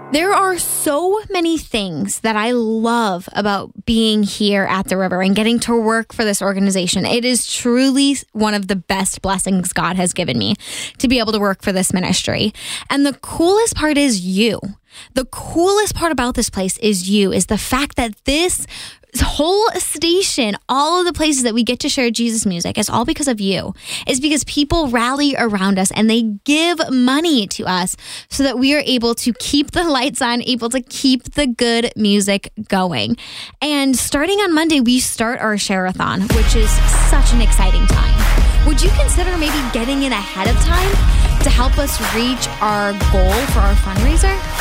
There are so many things that I love about being here at the river and getting to work for this organization. It is truly one of the best blessings God has given me to be able to work for this ministry. And the coolest part is you. The coolest part about this place is the fact that this whole station, all of the places that we get to share Jesus music, is all because of you. It's because people rally around us and they give money to us so that we are able to keep the lights on, able to keep the good music going. And starting on Monday, we start our share-a-thon, which is such an exciting time. Would you consider maybe getting in ahead of time to help us reach our goal for our fundraiser?